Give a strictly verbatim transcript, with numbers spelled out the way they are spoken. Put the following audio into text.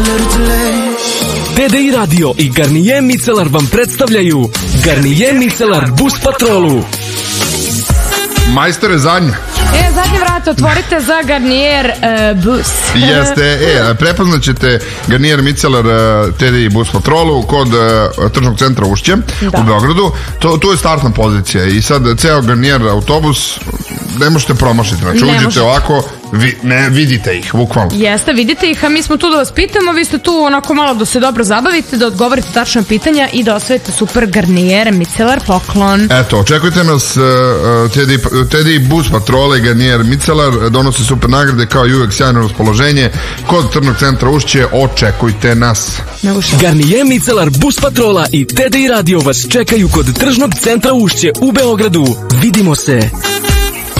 T D I Radio i Garnier Micelar vam predstavljaju Garnier Micelar Bus Patrolu. Majstore, zadnje. E, zadnje vrate otvorite za Garnier uh, Bus. Jeste, e, prepoznaćete Garnier Micelar uh, T D I Bus Patrolu kod uh, tržnog centra Ušće da. u Beogradu. To, to je startna pozicija i sad ceo Garnier autobus ne možete promašiti. Znači, uđete možete. ovako, vi, ne, vidite ih, bukvalno. Jeste, vidite ih, a mi smo tu da vas pitamo, vi ste tu onako malo da se dobro zabavite, da odgovorite tačna pitanja i da osvojite super Garnier Micelar poklon. Eto, očekujte nas uh, T D I, T D I Bus Patrole i Garnier Micelar, donosi super nagrade kao i uvek sjajno raspoloženje. Kod tržnog centra Ušće, očekujte nas. Garnier Micelar Bus Patrola i T D I Radio vas čekaju kod tržnog centra Ušće u Beogradu. Vidimo se.